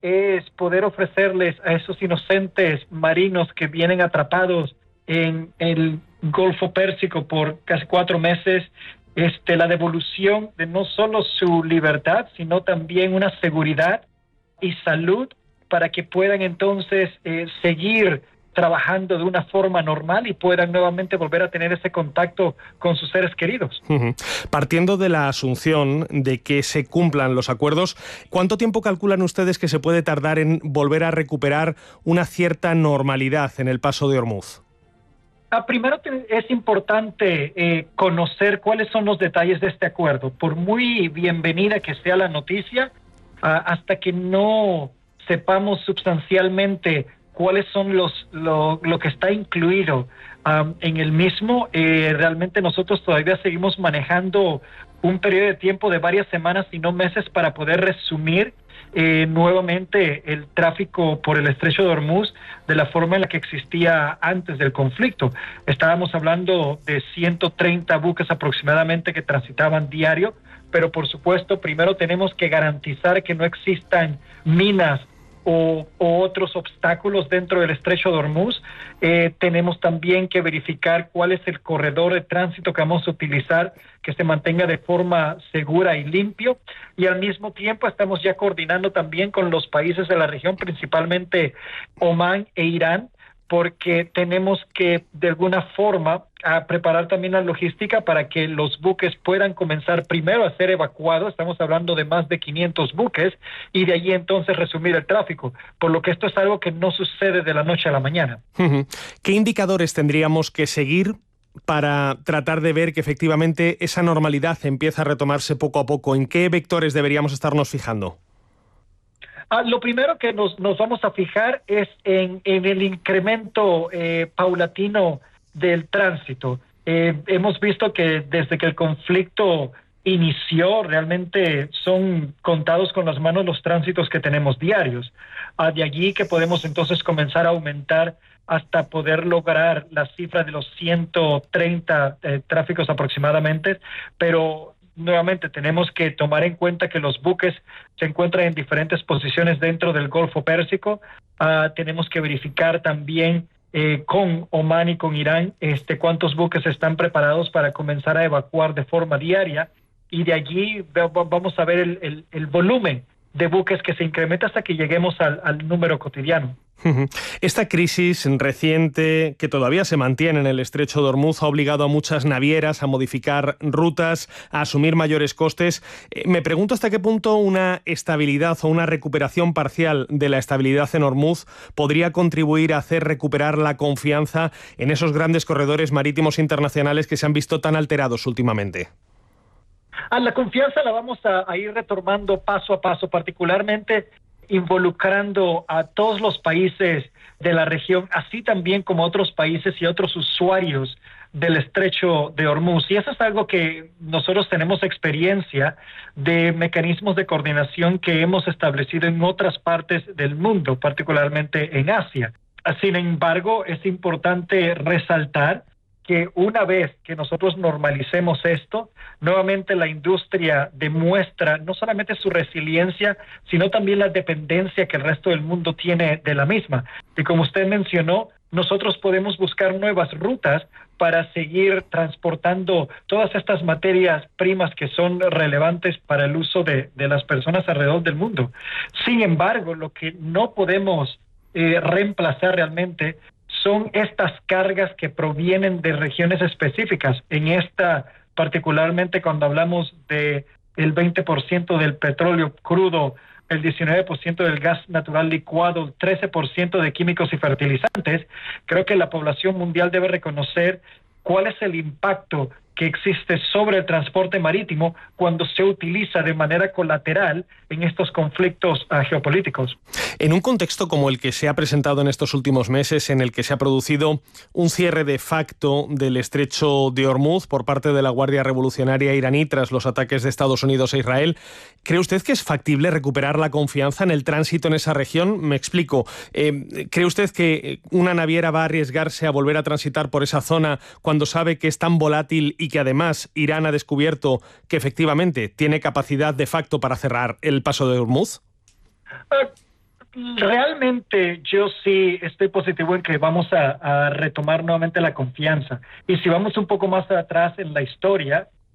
es poder ofrecerles a esos inocentes marinos que vienen atrapados en el Golfo Pérsico por casi 4 meses, la devolución de no solo su libertad, sino también una seguridad y salud para que puedan entonces seguir trabajando de una forma normal y puedan nuevamente volver a tener ese contacto con sus seres queridos. Partiendo de la asunción de que se cumplan los acuerdos, ¿cuánto tiempo calculan ustedes que se puede tardar en volver a recuperar una cierta normalidad en el paso de Ormuz? Primero es importante conocer cuáles son los detalles de este acuerdo. Por muy bienvenida que sea la noticia, hasta que no sepamos sustancialmente cuáles son lo que está incluido en el mismo, realmente nosotros todavía seguimos manejando un periodo de tiempo de varias semanas y no meses para poder resumir nuevamente el tráfico por el estrecho de Ormuz de la forma en la que existía antes del conflicto. Estábamos hablando de 130 buques aproximadamente que transitaban diario, pero por supuesto primero tenemos que garantizar que no existan minas o otros obstáculos dentro del estrecho de Ormuz. Tenemos también que verificar cuál es el corredor de tránsito que vamos a utilizar, que se mantenga de forma segura y limpio, y al mismo tiempo estamos ya coordinando también con los países de la región, principalmente Omán e Irán, porque tenemos que de alguna forma preparar también la logística para que los buques puedan comenzar primero a ser evacuados. Estamos hablando de más de 500 buques y de allí entonces resumir el tráfico, por lo que esto es algo que no sucede de la noche a la mañana. ¿Qué indicadores tendríamos que seguir para tratar de ver que efectivamente esa normalidad empieza a retomarse poco a poco? ¿En qué vectores deberíamos estarnos fijando? Lo primero que nos vamos a fijar es en el incremento paulatino del tránsito. Hemos visto que desde que el conflicto inició, realmente son contados con las manos los tránsitos que tenemos diarios. De allí que podemos entonces comenzar a aumentar hasta poder lograr la cifra de los 130 tráficos aproximadamente, pero nuevamente tenemos que tomar en cuenta que los buques se encuentran en diferentes posiciones dentro del Golfo Pérsico. Tenemos que verificar también con Omán y con Irán cuántos buques están preparados para comenzar a evacuar de forma diaria, y de allí vamos a ver el volumen de buques que se incrementa hasta que lleguemos al número cotidiano. Esta crisis reciente, que todavía se mantiene en el estrecho de Ormuz, ha obligado a muchas navieras a modificar rutas, a asumir mayores costes. Me pregunto hasta qué punto una estabilidad o una recuperación parcial de la estabilidad en Ormuz podría contribuir a hacer recuperar la confianza en esos grandes corredores marítimos internacionales que se han visto tan alterados últimamente. La confianza la vamos a ir retomando paso a paso, particularmente involucrando a todos los países de la región, así también como otros países y otros usuarios del estrecho de Ormuz. Y eso es algo que nosotros tenemos experiencia de mecanismos de coordinación que hemos establecido en otras partes del mundo, particularmente en Asia. Sin embargo, es importante resaltar que una vez que nosotros normalicemos esto, nuevamente la industria demuestra no solamente su resiliencia, sino también la dependencia que el resto del mundo tiene de la misma. Y como usted mencionó, nosotros podemos buscar nuevas rutas para seguir transportando todas estas materias primas que son relevantes para el uso de las personas alrededor del mundo. Sin embargo, lo que no podemos reemplazar realmente son estas cargas que provienen de regiones específicas. En esta, particularmente cuando hablamos de el 20% del petróleo crudo, el 19% del gas natural licuado, el 13% de químicos y fertilizantes, creo que la población mundial debe reconocer cuál es el impacto que existe sobre el transporte marítimo cuando se utiliza de manera colateral en estos conflictos geopolíticos. En un contexto como el que se ha presentado en estos últimos meses, en el que se ha producido un cierre de facto del estrecho de Ormuz por parte de la Guardia Revolucionaria iraní tras los ataques de Estados Unidos a Israel, ¿cree usted que es factible recuperar la confianza en el tránsito en esa región? Me explico. ¿Cree usted que una naviera va a arriesgarse a volver a transitar por esa zona cuando sabe que es tan volátil y que además Irán ha descubierto que efectivamente tiene capacidad de facto para cerrar el paso de Ormuz? Realmente yo sí estoy positivo en que vamos a retomar nuevamente la confianza. Y si vamos un poco más atrás en la historia,